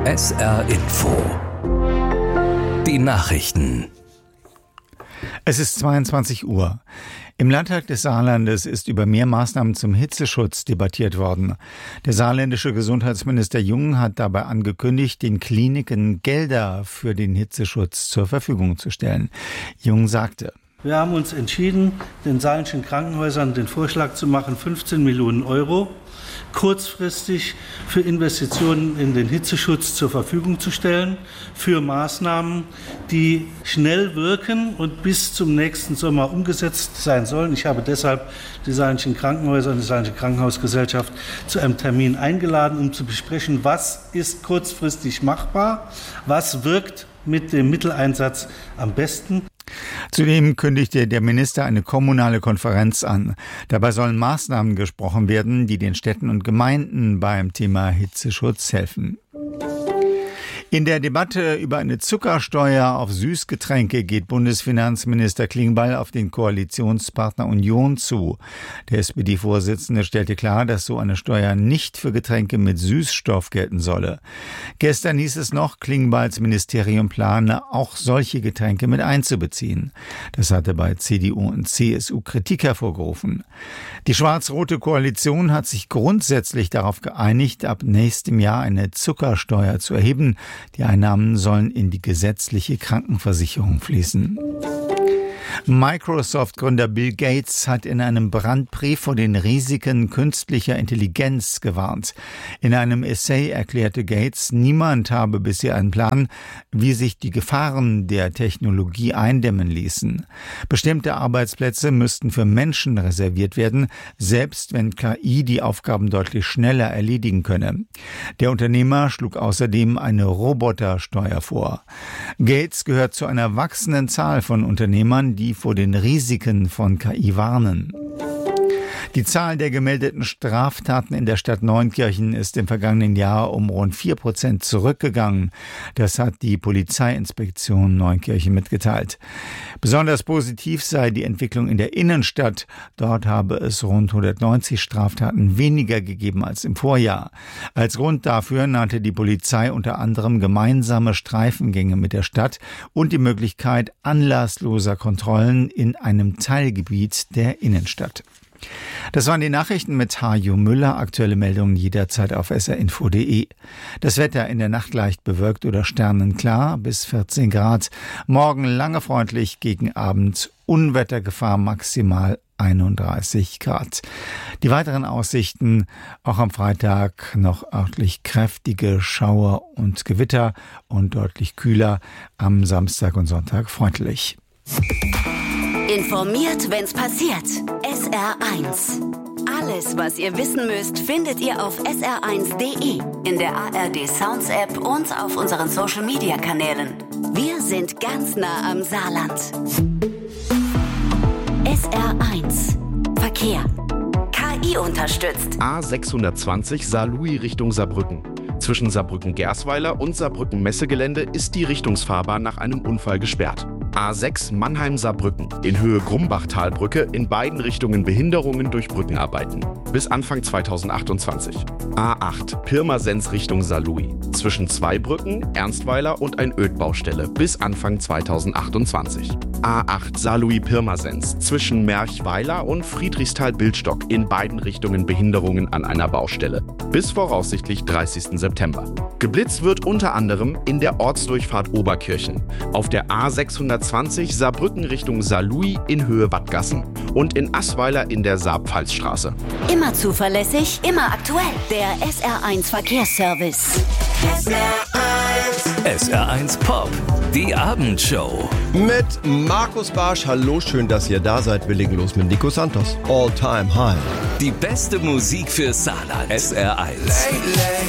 SR Info. Die Nachrichten. Es ist 22 Uhr. Im Landtag des Saarlandes ist über mehr Maßnahmen zum Hitzeschutz debattiert worden. Der saarländische Gesundheitsminister Jung hat dabei angekündigt, den Kliniken Gelder für den Hitzeschutz zur Verfügung zu stellen. Jung sagte: Wir haben uns entschieden, den saarländischen Krankenhäusern den Vorschlag zu machen, 15 Millionen Euro kurzfristig für Investitionen in den Hitzeschutz zur Verfügung zu stellen, für Maßnahmen, die schnell wirken und bis zum nächsten Sommer umgesetzt sein sollen. Ich habe deshalb die saarländischen Krankenhäuser und die saarländische Krankenhausgesellschaft zu einem Termin eingeladen, um zu besprechen, was ist kurzfristig machbar, was wirkt mit dem Mitteleinsatz am besten. Zudem kündigte der Minister eine kommunale Konferenz an. Dabei sollen Maßnahmen gesprochen werden, die den Städten und Gemeinden beim Thema Hitzeschutz helfen. In der Debatte über eine Zuckersteuer auf Süßgetränke geht Bundesfinanzminister Klingbeil auf den Koalitionspartner Union zu. Der SPD-Vorsitzende stellte klar, dass so eine Steuer nicht für Getränke mit Süßstoff gelten solle. Gestern hieß es noch, Klingbeils Ministerium plane, auch solche Getränke mit einzubeziehen. Das hatte bei CDU und CSU Kritik hervorgerufen. Die schwarz-rote Koalition hat sich grundsätzlich darauf geeinigt, ab nächstem Jahr eine Zuckersteuer zu erheben. Die Einnahmen sollen in die gesetzliche Krankenversicherung fließen. Microsoft-Gründer Bill Gates hat in einem Brandbrief vor den Risiken künstlicher Intelligenz gewarnt. In einem Essay erklärte Gates, niemand habe bisher einen Plan, wie sich die Gefahren der Technologie eindämmen ließen. Bestimmte Arbeitsplätze müssten für Menschen reserviert werden, selbst wenn KI die Aufgaben deutlich schneller erledigen könne. Der Unternehmer schlug außerdem eine Robotersteuer vor. Gates gehört zu einer wachsenden Zahl von Unternehmern, die vor den Risiken von KI warnen. Die Zahl der gemeldeten Straftaten in der Stadt Neunkirchen ist im vergangenen Jahr um rund 4% zurückgegangen. Das hat die Polizeiinspektion Neunkirchen mitgeteilt. Besonders positiv sei die Entwicklung in der Innenstadt. Dort habe es rund 190 Straftaten weniger gegeben als im Vorjahr. Als Grund dafür nannte die Polizei unter anderem gemeinsame Streifengänge mit der Stadt und die Möglichkeit anlassloser Kontrollen in einem Teilgebiet der Innenstadt. Das waren die Nachrichten mit Hajo Müller. Aktuelle Meldungen jederzeit auf srinfo.de. Das Wetter in der Nacht leicht bewölkt oder sternenklar bis 14 Grad. Morgen lange freundlich, gegen Abend Unwettergefahr maximal 31 Grad. Die weiteren Aussichten, auch am Freitag noch örtlich kräftige Schauer und Gewitter und deutlich kühler. Am Samstag und Sonntag freundlich. Informiert, wenn's passiert. SR1. Alles, was ihr wissen müsst, findet ihr auf sr1.de, in der ARD Sounds App und auf unseren Social Media Kanälen. Wir sind ganz nah am Saarland. SR1. Verkehr. KI unterstützt. A620 Saarlouis Richtung Saarbrücken. Zwischen Saarbrücken-Gersweiler und Saarbrücken-Messegelände ist die Richtungsfahrbahn nach einem Unfall gesperrt. A6 Mannheim-Saarbrücken, in Höhe Grumbachtalbrücke, in beiden Richtungen Behinderungen durch Brückenarbeiten. Bis Anfang 2028. A8 Pirmasens Richtung Saarlouis, zwischen Zweibrücken, Ernstweiler und ein Ödbaustelle, bis Anfang 2028. A8 Saarlouis-Pirmasens, zwischen Merchweiler und Friedrichsthal-Bildstock, in beiden Richtungen Behinderungen an einer Baustelle. Bis voraussichtlich 30. September. Geblitzt wird unter anderem in der Ortsdurchfahrt Oberkirchen, auf der A620 Saarbrücken Richtung Saarlouis in Höhe Wattgassen und in Assweiler in der Saar-Pfalz-Straße. Immer zuverlässig, immer aktuell. Der SR1 Verkehrsservice. SR1 Pop, die Abendshow. Mit Markus Barsch. Hallo, schön, dass ihr da seid. Wir legen los mit Nico Santos. All Time High. Die beste Musik für Saarland. SR1.